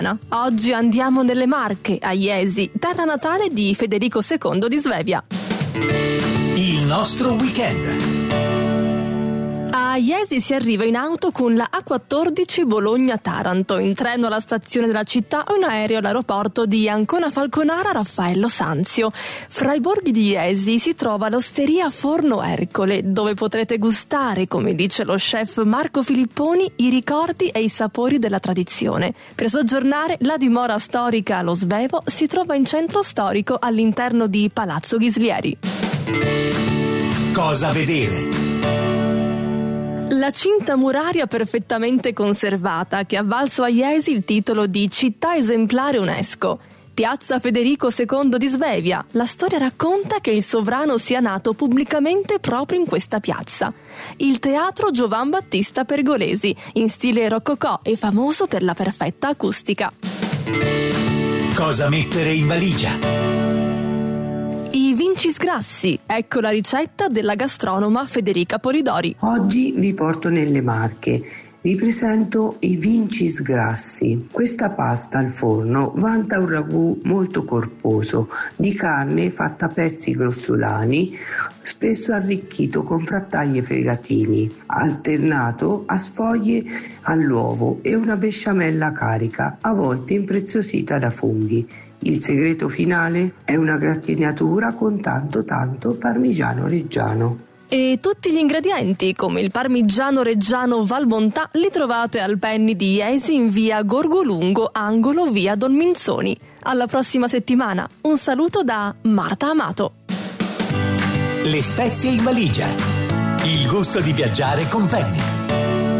Oggi andiamo nelle Marche, a Jesi, terra natale di Federico II di Svevia. Il nostro weekend. A Jesi si arriva in auto con la A14 Bologna-Taranto, in treno alla stazione della città o in aereo all'aeroporto di Ancona Falconara Raffaello Sanzio. Fra i borghi di Jesi si trova l'osteria Forno Ercole, dove potrete gustare, come dice lo chef Marco Filipponi, i ricordi e i sapori della tradizione. Per soggiornare, la dimora storica allo Svevo si trova in centro storico all'interno di Palazzo Ghislieri. Cosa vedere? La cinta muraria perfettamente conservata che ha valso a Jesi il titolo di città esemplare UNESCO. Piazza Federico II di Svevia. La storia racconta che il sovrano sia nato pubblicamente proprio in questa piazza. Il teatro Giovan Battista Pergolesi, in stile rococò e famoso per la perfetta acustica. Cosa mettere in valigia? I vincis grassi, ecco la ricetta della gastronoma Federica Polidori. Oggi vi porto nelle Marche. Vi presento i vincis grassi. Questa pasta al forno vanta un ragù molto corposo, di carne fatta a pezzi grossolani, spesso arricchito con frattaglie e fegatini, alternato a sfoglie all'uovo e una besciamella carica, a volte impreziosita da funghi. Il segreto finale è una grattinatura con tanto parmigiano reggiano. E tutti gli ingredienti, come il parmigiano reggiano Valmontà, li trovate al Penny di Jesi in via Gorgolungo, angolo via Don Minzoni. Alla prossima settimana. Un saluto da Marta Amato. Le spezie in valigia. Il gusto di viaggiare con Penny.